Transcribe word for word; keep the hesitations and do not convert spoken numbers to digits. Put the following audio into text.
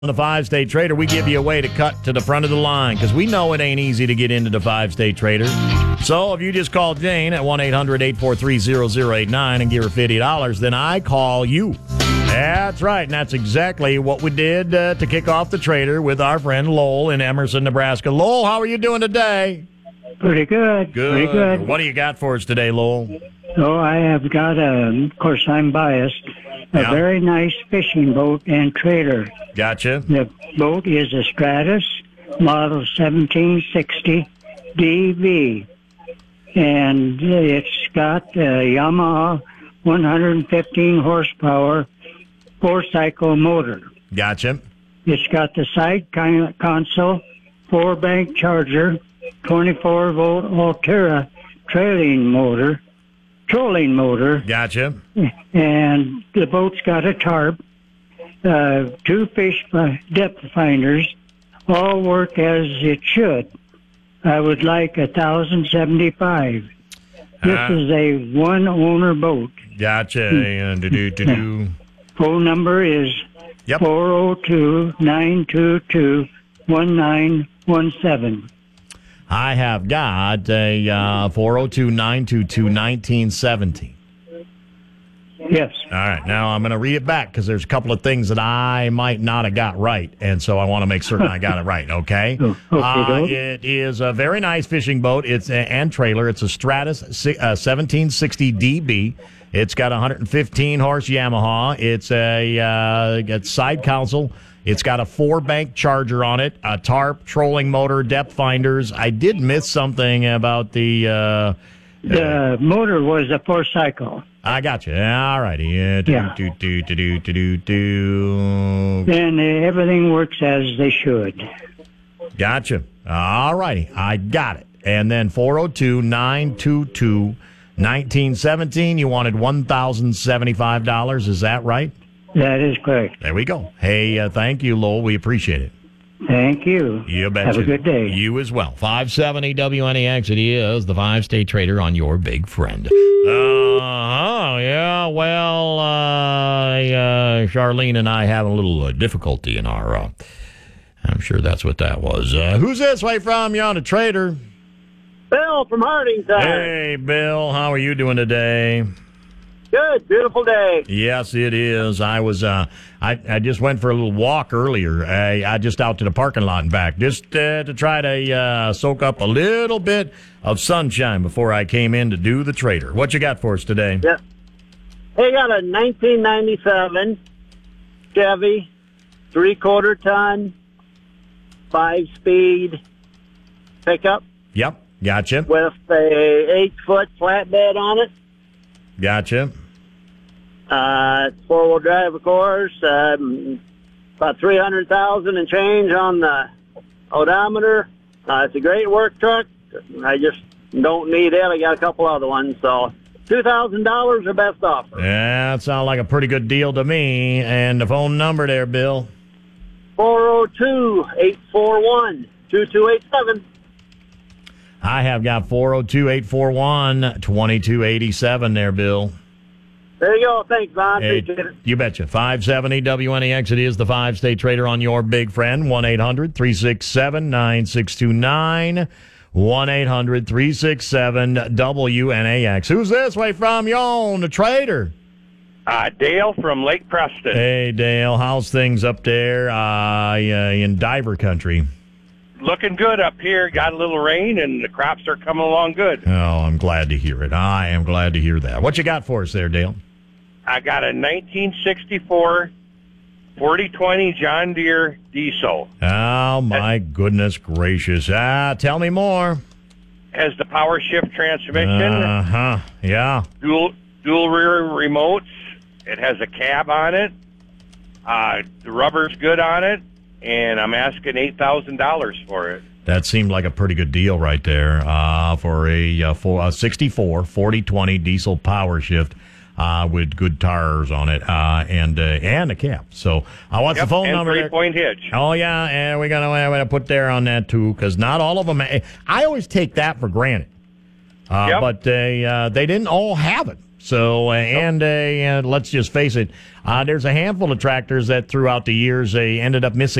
On the Five-State Trader, we give you a way to cut to the front of the line because we know it ain't easy to get into the Five-State Trader. So if you just call Jane at one eight hundred eight four three zero zero eight nine and give her fifty dollars, then I call you. That's right, and that's exactly what we did uh, to kick off the Trader with our friend Lowell in Emerson, Nebraska. Lowell, how are you doing today? Pretty good. Good. Pretty good. What do you got for us today, Lowell? Oh, I have got a, of course, I'm biased, a Yeah. very nice fishing boat and trailer. Gotcha. The boat is a Stratus, model seventeen sixty D V, and it's got a Yamaha one hundred fifteen horsepower four-cycle motor. Gotcha. It's got the side con- console, four-bank charger, twenty-four volt Altera trailing motor, trolling motor, Gotcha. and the boat's got a tarp, uh, two fish depth finders, all work as it should. I would like a thousand seventy-five. This Uh, is a one-owner boat. Gotcha. And do-do-do-do. Phone number is Yep. four oh two, nine two two, one nine one seven. I have got a uh, four oh two, nine two two, nineteen seventy. Yes. All right. Now I'm going to read it back because there's a couple of things that I might not have got right, and so I want to make certain I got it right. Okay. Oh, okay, uh, Doug. it is a very nice fishing boat. It's a, and trailer. It's a Stratus si- uh, seventeen sixty D B. It's got a one hundred fifteen horse Yamaha. It's a uh, got side console. It's got a four bank charger on it, a tarp, trolling motor, depth finders. I did miss something about the. Uh, The motor was a four-cycle. I got you. All righty. Yeah. Do, Yeah. do, do, do, do, do, do, do. And uh, everything works as they should. Gotcha. All righty. I got it. And then four oh two, nine two two, nineteen seventeen. You wanted one thousand seventy-five dollars. Is that right? That is correct. There we go. Hey, uh, thank you, Lowell. We appreciate it. Thank you. You betcha. Have a good day. You as well. five seventy W N E X. It is the Five-State Trader on your big friend. Uh-huh. Yeah, well, uh, uh, Charlene and I have a little uh, difficulty in our, uh, I'm sure that's what that was. Uh, who's this way from? You're on a Trader. Bill from Hardington. Hey, Bill. How are you doing today? Good, beautiful day. Yes, it is. I was, uh, I, I just went for a little walk earlier. I, I just out to the parking lot and back, just uh, to try to uh, soak up a little bit of sunshine before I came in to do the Trader. What you got for us today? Yeah. Hey, got a nineteen ninety-seven Chevy, three-quarter ton, five-speed pickup Yep, gotcha, with a eight-foot flatbed on it. gotcha. Uh, it's four-wheel drive, of course. Um, about three hundred thousand and change on the odometer. Uh, it's a great work truck. I just don't need it. I got a couple other ones, so two thousand dollars or best offer. Yeah, that sounds like a pretty good deal to me. And the phone number there, Bill? four oh two, eight four one, two two eight seven. I have got four oh two, eight four one, two two eight seven there, Bill. There you go. Thanks, Ron. Hey, Appreciate it. you betcha. five seventy W N E X. It is the Five-State Trader on your big friend. one eight hundred three six seven nine six two nine. one eight hundred three six seven W N A X. Who's this way from? You on the Trader? Uh, Dale from Lake Preston. Hey, Dale. How's things up there uh, in Diver Country? Looking good up here. Got a little rain, and the crops are coming along good. Oh, I'm glad to hear it. I am glad to hear that. What you got for us there, Dale? I got a nineteen sixty-four forty twenty John Deere diesel. Oh, my goodness gracious. Ah, tell me more. Has the power shift transmission, Uh-huh. Yeah. dual dual rear remotes. It has a cab on it. Uh, the rubber's good on it, and I'm asking eight thousand dollars for it. That seemed like a pretty good deal right there uh, for a, uh, for a sixty-four forty twenty diesel power shift uh, with good tires on it uh, and uh, and a cap. So uh, what's Yep, the phone and number there? three-point hitch. Oh, yeah, and we're going to put there on that, too, because not all of them. I always take that for granted. Uh, Yep. But they, uh, they didn't all have it. So, uh, and uh, uh, let's just face it, uh, there's a handful of tractors that throughout the years they ended up missing